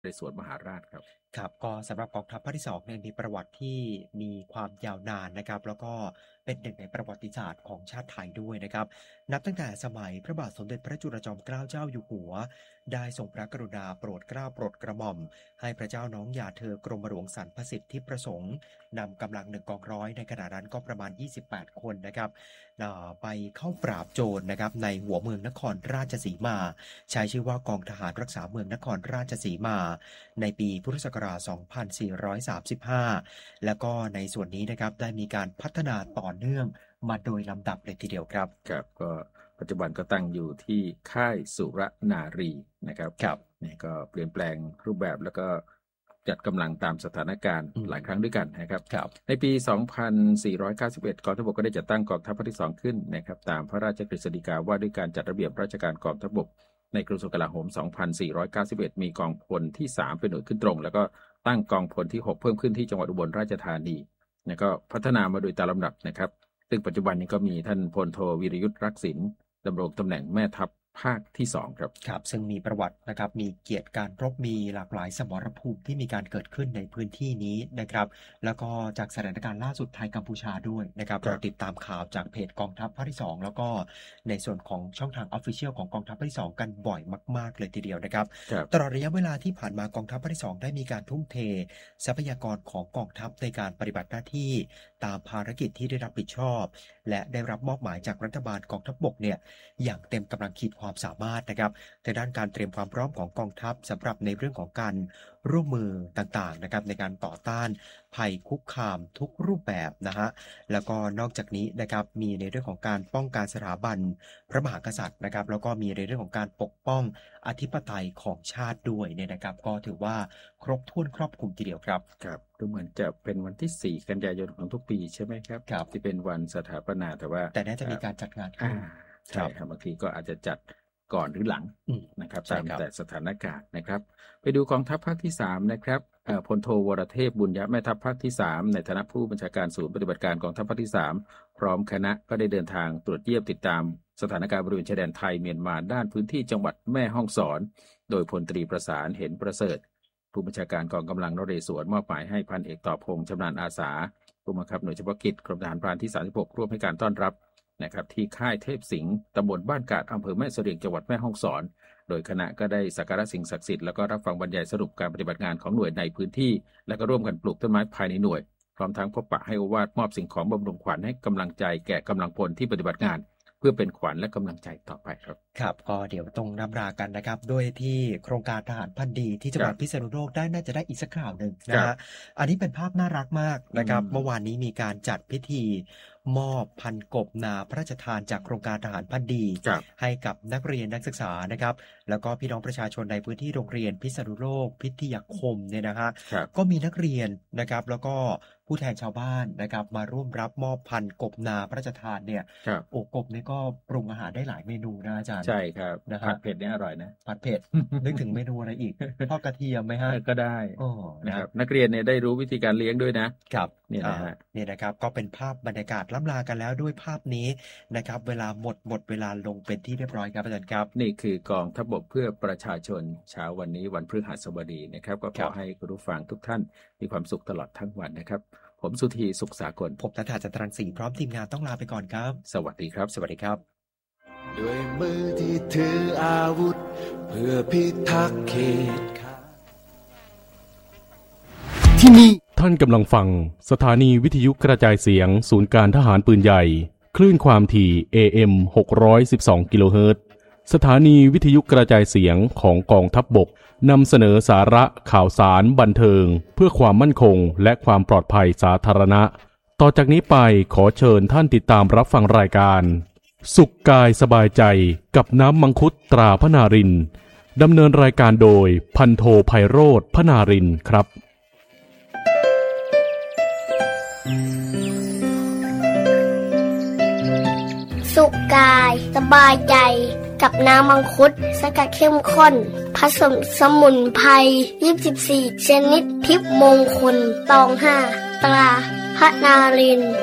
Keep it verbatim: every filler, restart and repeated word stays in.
นเรศวรมหาราชครับครับก็สำหรับกองทัพภาคที่สองเนี่ยมีประวัติที่มีความยาวนานนะครับแล้วก็เป็นหนึ่งในประวัติศาสตร์ของชาติไทยด้วยนะครับนับตั้งแต่สมัยพระบาทสมเด็จพระจุลจอมเกล้าเจ้าอยู่หัวได้ทรงพระกรุณาโปรดเกล้าโปรดกระหม่อมให้พระเจ้าน้องหย่าเธอกรมหลวงสรรพสิทธิประสงค์นำกำลังหนึ่งกองร้อยในขณะนั้นก็ประมาณยี่สิบแปดคนนะครับไปเข้าปราบโจรนะครับในหัวเมืองนครราชสีมาใช้ชื่อว่ากองทหารรักษาเมืองนครราชสีมาในปีพุทธศักราชสองพันสี่ร้อยสามสิบห้าแล้วก็ในส่วนนี้นะครับได้มีการพัฒนาต่อเนื่องมาโดยลำดับเลยทีเดียวครับครับก็ปัจจุบันก็ตั้งอยู่ที่ค่ายสุรนารีนะครับครับนี่ก็เปลี่ยนแปลงรูปแบบแล้วก็จัดกำลังตามสถานการณ์หลายครั้งด้วยกันนะครับในปี สองพันสี่ร้อยเก้าสิบเอ็ด กองทัพบกก็ได้จัดตั้งกองทัพภาคที่สองขึ้นนะครับตามพระราชกฤษฎีกาว่าด้วยการจัดระเบียบราชการกองทัพบกในกระทรวงกลาโหม สองพันสี่ร้อยเก้าสิบเอ็ด มีกองพลที่สามเป็นหน่วยขึ้นตรงแล้วก็ตั้งกองพลที่หกเพิ่มขึ้นที่จังหวัดอุบลราชธานีแล้วก็พัฒนามาโดยตามลำดับนะครับซึ่งปัจจุบันนี้ก็มีท่านพลโทวีรยุทธรักษิณดำรงตำแหน่งแม่ทัพภาคที่สองครับครับซึ่งมีประวัตินะครับมีเกียรติการรบมีหลากหลายสมรภูมิที่มีการเกิดขึ้นในพื้นที่นี้นะครับแล้วก็จากสถานการณ์ล่าสุดไทยกัมพูชาด้วยนะครับเราติดตามข่าวจากเพจกองทัพภาคที่สองแล้วก็ในส่วนของช่องทาง Official ของกองทัพภาคที่สองกันบ่อยมากๆเลยทีเดียวนะครับตลอดระยะเวลาที่ผ่านมากองทัพภาคที่สองได้มีการทุ่มเททรัพยากรของกองทัพในการปฏิบัติหน้าที่ตามภารกิจที่ได้รับผิดชอบและได้รับมอบหมายจากรัฐบาลกองทัพบกเนี่ยอย่างเต็มกำลังขีดความสามารถนะครับในด้านการเตรียมความพร้อมของกองทัพสำหรับในเรื่องของการร่วมมือต่างๆนะครับในการต่อต้านภัยคุกคามทุกรูปแบบนะฮะแล้วก็นอกจากนี้นะครับมีในเรื่องของการป้องกันสถาบันพระมหากษัตริย์นะครับแล้วก็มีในเรื่องของการปกป้องอธิปไตยของชาติด้วยเนี่ยนะครับก็ถือว่าครบถ้วนครอบคลุมทีเดียวครับครับดูเหมือนจะเป็นวันที่สี่กันยายนของทุกปีใช่ไหมครับครับที่เป็นวันสถาปนาแต่ว่าแต่น่าจะมีการจัดงานขึ้นใช่ครับบางทีก็อาจจะจัดก่อนหรือหลังนะครับตามแต่สถานการณ์นะครับไปดูกองทัพภาคที่สามนะครับพลโทวรเทพบุญยะแม่ทัพภาคที่สามในฐานะผู้บัญชาการศูนย์ปฏิบัติการกองทัพภาคที่สามพร้อมคณะก็ได้เดินทางตรวจเยี่ยมติดตามสถานการณ์บริเวณชายแดนไทยเมียนมาด้านพื้นที่จังหวัดแม่ฮ่องสอนโดยพลตรีประสานเห็นประเสริฐผู้บัญชาการกองกำลังนเรศวรมอบหมายให้พันเอกต่อพงษ์ชำนาญอาสาผู้บังคับหน่วยเฉพาะกิจกรมทหารพรานที่สามสิบหกร่วมให้การต้อนรับนะครับที่ค่ายเทพสิงห์ตำบลบ้านกาดอำเภอแม่เสลียงจังหวัดแม่ฮ่องสอนโดยคณะก็ได้สักการะสิ่งศักดิ์สิทธิ์แล้วก็รับฟังบรรยายสรุปการปฏิบัติงานของหน่วยในพื้นที่และก็ร่วมกันปลูกต้นไม้ภายในหน่วยพร้อมทั้งพบปะให้โอวาทมอบสิ่งของบำรุงขวัญให้กำลังใจแก่กำลังพลที่ปฏิบัติงานเพื่อเป็นขวัญและกำลังใจต่อไปครับครับก็เดี๋ยวต้องนำรากันนะครับด้วยที่โครงการทหารพันธุ์ดีที่จังหวัดพิษณุโลกได้น่าจะได้อีกสักข่าวหนึ่งนะฮะอันนี้เป็นภาพน่ารักมากนะครับเมื่อวานนี้มีการจัดพิธีมอบพันกบนาพระราชทานจากโครงการทหารพันธุ์ดีให้กับนักเรียนนักศึกษานะครับแล้วก็พี่น้องประชาชนในพื้นที่โรงเรียนพิษณุโลกพิทยาคมเนี่ยนะฮะก็มีนักเรียนนะครับแล้วก็ผู้แทนชาวบ้านนะครับมาร่วมรับมอบพันกบนาพระราชทานเนี่ยโอกบนี่ก็ปรุงอาหารได้หลายเมนูนะอาจารย์ใช่ครับผัดเผ็ดนี่อร่อยนะผัดเผ็ด นึกถึงเมนูอะไรอีกทอดกระเทียมไหมฮะก็ได้นะครับนักเรียนเนี่ยได้รู้วิธีการเลี้ยงด้วยนะครับนี่นะฮะนี่นะครับก็เป็นภาพบรรยากาศล่ำลากันแล้วด้วยภาพนี้นะครับเวลาหมดหมดเวลาลงเป็นที่เรียบร้อยครับอาจารย์ครับนี่คือกองทัพบกเพื่อประชาชนเช้าวันนี้วันพฤหัสบดีนะครับก็ขอให้คุณผู้ฟังทุกท่านมีความสุขตลอดทั้งวันนะครับผมสุธีสุขสากลผมณัฐาจันทรังสีพร้อมทีมงานต้องลาไปก่อนครับสวัสดีครับสวัสดีครับด้วยมือที่ถืออาวุธเพื่อพิทักษ์เขตที่นี่ท่านกำลังฟังสถานีวิทยุกระจายเสียงศูนย์การทหารปืนใหญ่คลื่นความถี่ เอ เอ็ม หกร้อยสิบสอง กิโลเฮิรตซ์สถานีวิทยุกระจายเสียงของกองทัพบกนำเสนอสาระข่าวสารบันเทิงเพื่อความมั่นคงและความปลอดภัยสาธารณะต่อจากนี้ไปขอเชิญท่านติดตามรับฟังรายการสุขกายสบายใจกับน้ำมังคุดตราพนารินดำเนินรายการโดยพันโทไพโรจน์พนารินครับสุขกายสบายใจกับน้ำมังคุดสกัดเข้มข้นผสมสมุนไพรยี่สิบสี่ชนิดทิพย์มงคลตองห้าตราพนาริน